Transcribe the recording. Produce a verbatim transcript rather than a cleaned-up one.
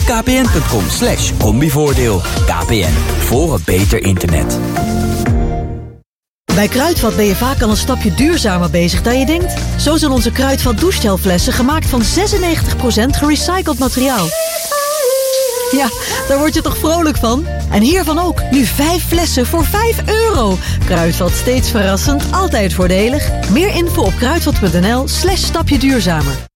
kpn.com slash combivoordeel. K P N, voor een beter internet. Bij Kruidvat ben je vaak al een stapje duurzamer bezig dan je denkt. Zo zijn onze Kruidvat douchegel-flessen gemaakt van zesennegentig procent gerecycled materiaal. Ja, daar word je toch vrolijk van? En hiervan ook, nu vijf flessen voor vijf euro. Kruidvat, steeds verrassend, altijd voordelig. Meer info op kruidvat punt n l slash stapje duurzamer.